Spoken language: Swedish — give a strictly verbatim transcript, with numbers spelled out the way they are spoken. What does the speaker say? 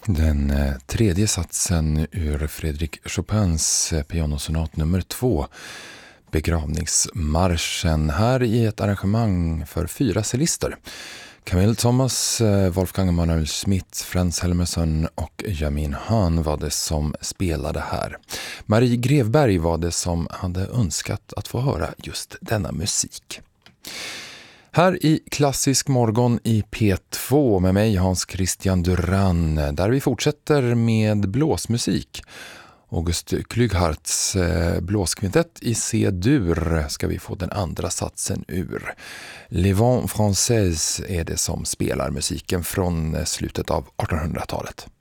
Den eh, tredje satsen ur Frédéric Chopins eh, pianosonat nummer två, begravningsmarschen, här i ett arrangemang för fyra cellister. Camille Thomas, eh, Wolfgang Emanuel Schmidt, Frans Helmerson och Jamin Hahn var det som spelade här. Marie Grevberg var det som hade önskat att få höra just denna musik. Här i Klassisk morgon i P två med mig Hans Christian Duran, där vi fortsätter med blåsmusik. August Klügharts blåskvintett i C-dur ska vi få den andra satsen ur. Les Vents Françaises är det som spelar musiken från slutet av artonhundratalet.